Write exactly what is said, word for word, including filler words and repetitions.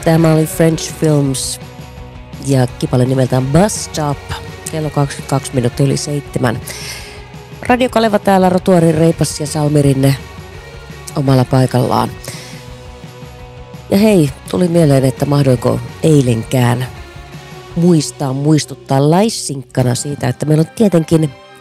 Tämä oli French Films ja kipale nimeltään Bus Stop. Kello kaksikymmentäkaksi minuuttia yli seitsemän. Radio Kaleva täällä, Rotuari, Reipas ja Salmirinne omalla paikallaan. Ja hei, tuli mieleen, että mahdoinko eilenkään muistaa, muistuttaa laisinkkana siitä, että meillä on tietenkin